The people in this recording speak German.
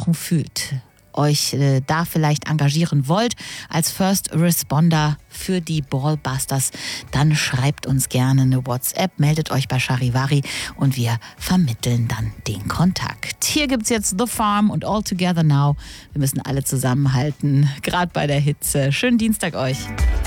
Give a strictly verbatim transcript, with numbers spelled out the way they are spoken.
angesprochen fühlt, euch äh, da vielleicht engagieren wollt als First Responder für die Ballbusters, dann schreibt uns gerne eine WhatsApp, meldet euch bei Charivari und wir vermitteln dann den Kontakt. Hier gibt's jetzt The Farm und All Together Now. Wir müssen alle zusammenhalten, gerade bei der Hitze. Schönen Dienstag euch.